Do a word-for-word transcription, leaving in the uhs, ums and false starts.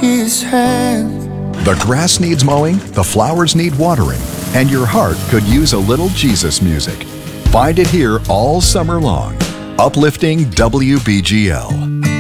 his hand. The grass needs mowing, the flowers need watering, and your heart could use a little Jesus music. Find it here all summer long. Uplifting W B G L.